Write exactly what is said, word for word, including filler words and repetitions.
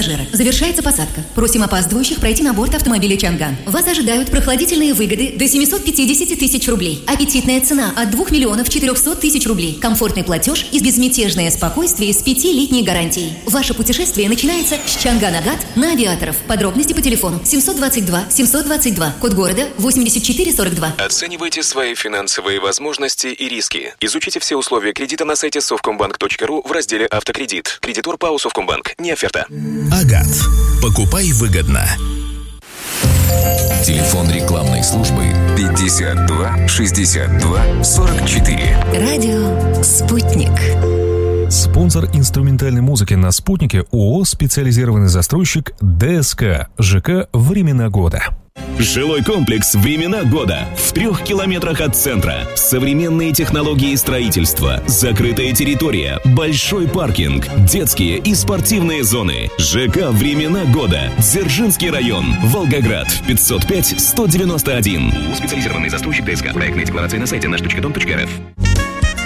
Завершается посадка. Просим опаздывающих пройти на борт автомобиля «Чанган». Вас ожидают прохладительные выгоды до семьсот пятьдесят тысяч рублей. Аппетитная цена от двух миллионов четырехсот тысяч рублей. Комфортный платеж и безмятежное спокойствие с пятилетней гарантией. Ваше путешествие начинается с «Чанган-Агат» на Авиаторов. Подробности по телефону семьсот двадцать два семьсот двадцать два. Код города восемьдесят четыре сорок два. Оценивайте свои финансовые возможности и риски. Изучите все условия кредита на сайте совкомбанк точка ру в разделе «Автокредит». Кредитор ПАО «Совкомбанк». Не оферта. Агат. Покупай выгодно. Телефон рекламной службы пятьдесят два шестьдесят два сорок четыре. Радио «Спутник». Спонсор инструментальной музыки на «Спутнике» ООО «Специализированный застройщик ДСК». ЖК «Времена года». Жилой комплекс «Времена года» в трех километрах от центра. Современные технологии строительства, закрытая территория, большой паркинг, детские и спортивные зоны. ЖК «Времена года», Дзержинский район, Волгоград, пятьсот пять сто девяносто один. Специализированный застройщик ДСК. Проектные декларации на сайте наш точка дом точка рф.